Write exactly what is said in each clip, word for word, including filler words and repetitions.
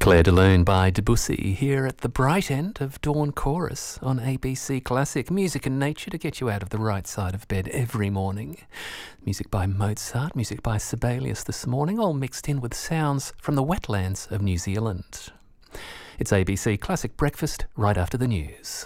Claire de Lune by Debussy here at the bright end of Dawn Chorus on A B C Classic. Music and nature to get you out of the right side of bed every morning. Music by Mozart, music by Sibelius this morning, all mixed in with sounds from the wetlands of New Zealand. It's A B C Classic Breakfast right after the news.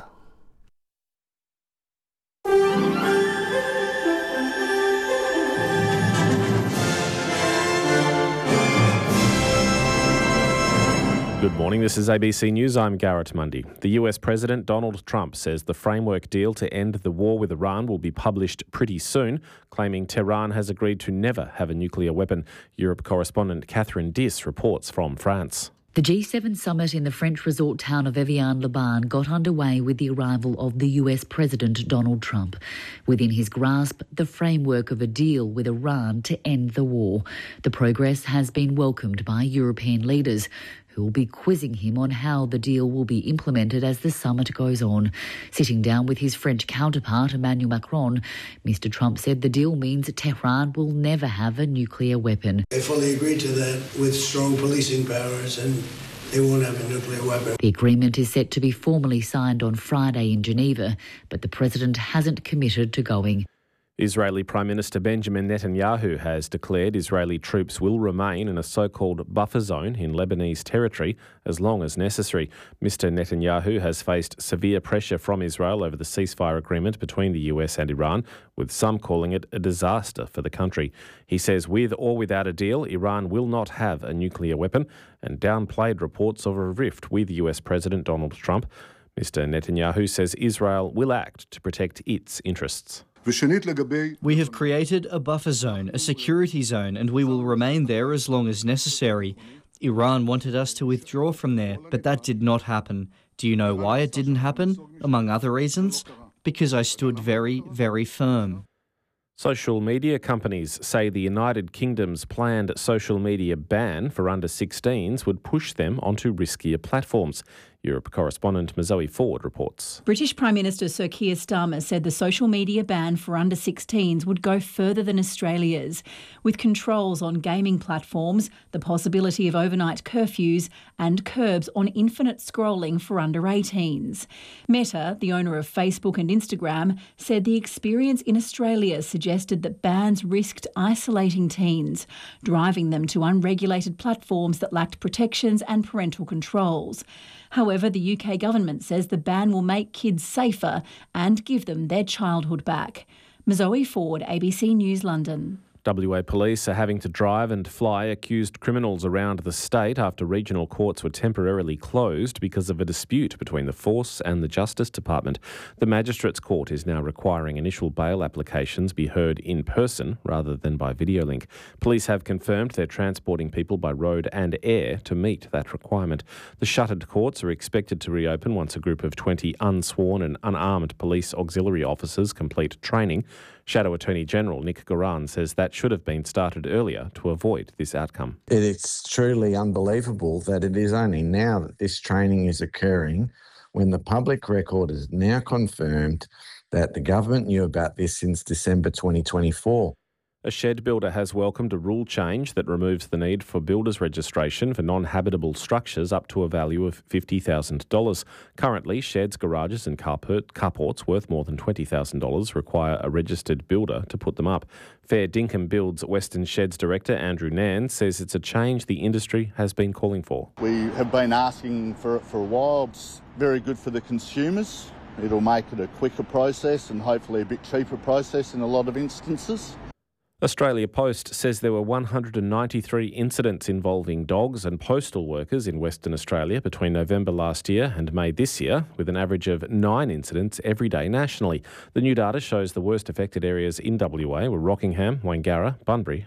Good morning, this is A B C News. I'm Garrett Mundy. The U S President Donald Trump says the framework deal to end the war with Iran will be published pretty soon, claiming Tehran has agreed to never have a nuclear weapon. Europe correspondent Catherine Diss reports from France. The G seven summit in the French resort town of Evian-les-Bains got underway with the arrival of the U S President Donald Trump. Within his grasp, the framework of a deal with Iran to end the war. The progress has been welcomed by European leaders, who will be quizzing him on how the deal will be implemented as the summit goes on. Sitting down with his French counterpart, Emmanuel Macron, Mister Trump said the deal means Tehran will never have a nuclear weapon. They fully agreed to that with strong policing powers, and they won't have a nuclear weapon. The agreement is set to be formally signed on Friday in Geneva, but the president hasn't committed to going. Israeli Prime Minister Benjamin Netanyahu has declared Israeli troops will remain in a so-called buffer zone in Lebanese territory as long as necessary. Mister Netanyahu has faced severe pressure from Israel over the ceasefire agreement between the U S and Iran, with some calling it a disaster for the country. He says with or without a deal, Iran will not have a nuclear weapon, and downplayed reports of a rift with U S President Donald Trump. Mister Netanyahu says Israel will act to protect its interests. We have created a buffer zone, a security zone, and we will remain there as long as necessary. Iran wanted us to withdraw from there, but that did not happen. Do you know why it didn't happen? Among other reasons, because I stood very, very firm. Social media companies say the United Kingdom's planned social media ban for under sixteens would push them onto riskier platforms. Europe correspondent Zoe Ford reports. British Prime Minister Sir Keir Starmer said the social media ban for under sixteens would go further than Australia's, with controls on gaming platforms, the possibility of overnight curfews and curbs on infinite scrolling for under eighteens. Meta, the owner of Facebook and Instagram, said the experience in Australia suggested that bans risked isolating teens, driving them to unregulated platforms that lacked protections and parental controls. However, the U K government says the ban will make kids safer and give them their childhood back. Zoe Ford, A B C News, London. W A police are having to drive and fly accused criminals around the state after regional courts were temporarily closed because of a dispute between the force and the Justice Department. The Magistrates Court is now requiring initial bail applications be heard in person rather than by video link. Police have confirmed they're transporting people by road and air to meet that requirement. The shuttered courts are expected to reopen once a group of twenty unsworn and unarmed police auxiliary officers complete training. Shadow Attorney General Nick Goran says that should have been started earlier to avoid this outcome. It's truly unbelievable that it is only now that this training is occurring, when the public record is now confirmed that the government knew about this since December twenty twenty-four. A shed builder has welcomed a rule change that removes the need for builder's registration for non-habitable structures up to a value of fifty thousand dollars. Currently, sheds, garages and carport, carports worth more than twenty thousand dollars require a registered builder to put them up. Fair Dinkum Build's Western Sheds Director Andrew Nan says it's a change the industry has been calling for. We have been asking for it for a while. It's very good for the consumers. It'll make it a quicker process and hopefully a bit cheaper process in a lot of instances. Australia Post says there were one hundred ninety-three incidents involving dogs and postal workers in Western Australia between November last year and May this year, with an average of nine incidents every day nationally. The new data shows the worst affected areas in W A were Rockingham, Wangara, Bunbury